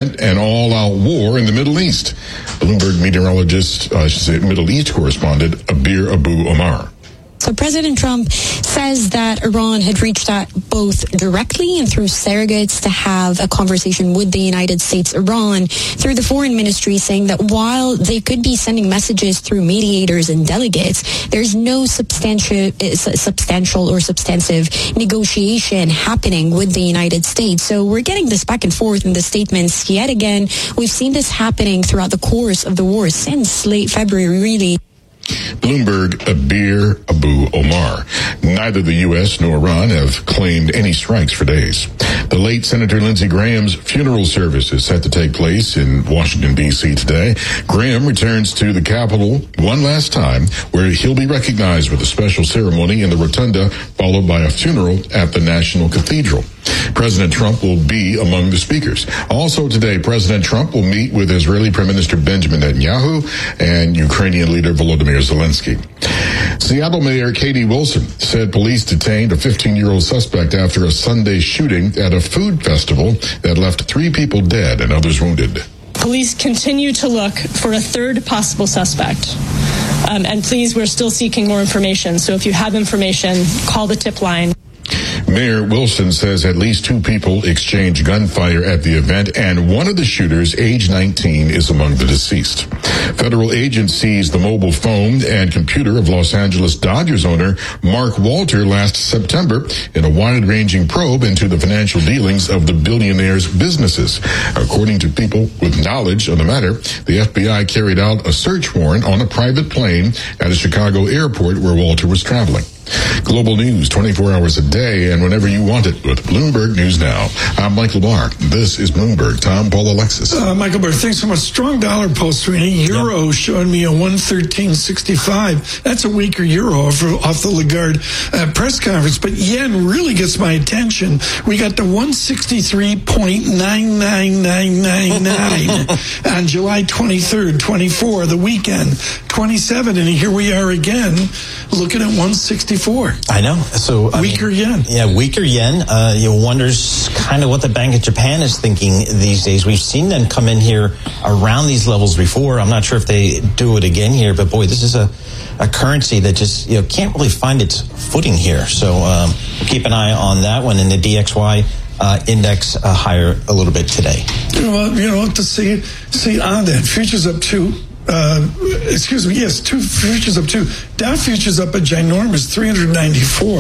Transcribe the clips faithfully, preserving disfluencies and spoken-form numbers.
an all-out war in the Middle East. Bloomberg meteorologist, uh, I should say Middle East correspondent, Abir Abu Omar. So President Trump says that Iran had reached out both directly and through surrogates to have a conversation with the United States. Iran, through the foreign ministry, saying that while they could be sending messages through mediators and delegates, there's no substantial, substantial or substantive negotiation happening with the United States. So we're getting this back and forth in the statements yet again. We've seen this happening throughout the course of the war since late February, really. Bloomberg, Abir Abu Omar. Neither the U S nor Iran have claimed any strikes for days. The late Senator Lindsey Graham's funeral service is set to take place in Washington, D C today. Graham returns to the Capitol one last time, where he'll be recognized with a special ceremony in the Rotunda, followed by a funeral at the National Cathedral. President Trump will be among the speakers. Also today, President Trump will meet with Israeli Prime Minister Benjamin Netanyahu and Ukrainian leader Volodymyr Zelensky. Seattle Mayor Katie Wilson said police detained a fifteen-year-old suspect after a Sunday shooting at a food festival that left three people dead and others wounded. Police continue to look for a third possible suspect. Um, and please, we're still seeking more information. So if you have information, call the tip line. Mayor Wilson says at least two people exchanged gunfire at the event, and one of the shooters, age nineteen, is among the deceased. Federal agents seized the mobile phone and computer of Los Angeles Dodgers owner Mark Walter last September in a wide-ranging probe into the financial dealings of the billionaire's businesses. According to people with knowledge of the matter, the F B I carried out a search warrant on a private plane at a Chicago airport where Walter was traveling. Global news twenty-four hours a day and whenever you want it with Bloomberg News Now. I'm Michael Barr. This is Bloomberg. Tom, Paul, Alexis. Uh, Michael Barr, thanks so much. Strong dollar post me. Euro yep. showing me a one thirteen sixty-five. That's a weaker euro off, off the Lagarde uh, press conference. But yen really gets my attention. We got the one sixty-three point nine nine nine nine nine on July twenty-third, twenty-four, the weekend, twenty-seven. And here we are again looking at one sixty-four. I know. So I weaker mean, yen. Yeah, weaker yen. Uh, you wonders kind of what the Bank of Japan is thinking these days. We've seen them come in here around these levels before. I'm not sure if they do it again here, but boy, this is a, a currency that just you know can't really find its footing here. So um, we'll keep an eye on that one. And the D X Y uh, index uh, higher a little bit today. Well, you know, to see see on that futures up two. Uh, excuse me, yes, two futures up two. Dow futures up a ginormous three hundred ninety-four.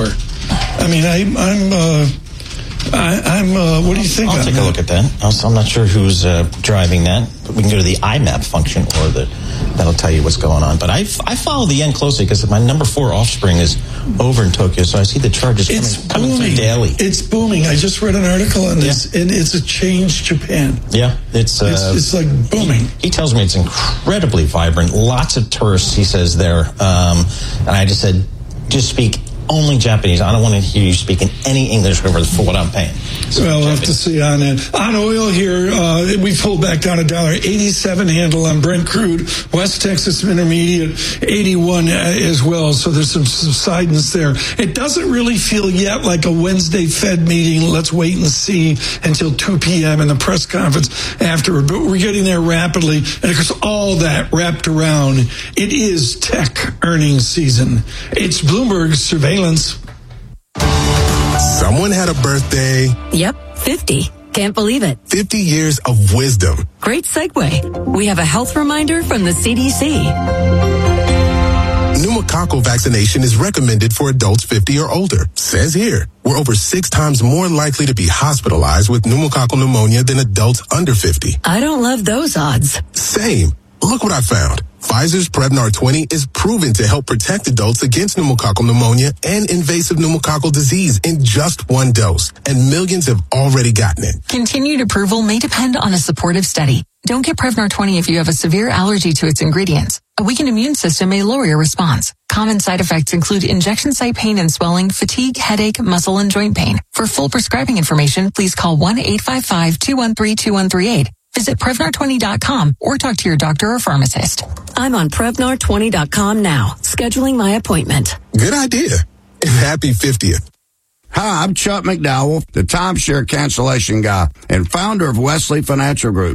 I mean, I, I'm, uh, I, I'm, uh, what do you think? I'll take that? a look at that. Also, I'm not sure who's uh, driving that. We can go to the I M A P function, or the that'll tell you what's going on. But I, I follow the yen closely because my number four offspring is over in Tokyo, so I see the charges it's coming, coming through daily. It's booming. I just read an article on this, yeah. and it's a change Japan. Yeah, it's, uh, it's it's like booming. He, he tells me it's incredibly vibrant. Lots of tourists, he says there. Um, and I just said, just speak only Japanese. I don't want to hear you speaking any English for what I'm paying. So well, we'll have to see on it. On oil here, uh, we pulled back down a dollar eighty-seven handle on Brent crude. West Texas Intermediate eighty-one as well. So there's some subsidence there. It doesn't really feel yet like a Wednesday Fed meeting. Let's wait and see until two p.m. in the press conference afterward. But we're getting there rapidly. And of course, all that wrapped around, it is tech earnings season. It's Bloomberg's surveillance. Someone had a birthday. Yep, fifty. Can't believe it. fifty years of wisdom. Great segue. We have a health reminder from the C D C. Pneumococcal vaccination is recommended for adults fifty or older. Says here, we're over six times more likely to be hospitalized with pneumococcal pneumonia than adults under fifty. I don't love those odds. Same. Look what I found. Pfizer's Prevnar twenty is proven to help protect adults against pneumococcal pneumonia and invasive pneumococcal disease in just one dose, and millions have already gotten it. Continued approval may depend on a supportive study. Don't get Prevnar twenty if you have a severe allergy to its ingredients. A weakened immune system may lower your response. Common side effects include injection site pain and swelling, fatigue, headache, muscle, and joint pain. For full prescribing information, please call one eight five five, two one three, two one three eight. Visit Prevnar twenty dot com or talk to your doctor or pharmacist. I'm on Prevnar twenty dot com now, scheduling my appointment. Good idea. And happy fiftieth. Hi, I'm Chuck McDowell, the timeshare cancellation guy and founder of Wesley Financial Group.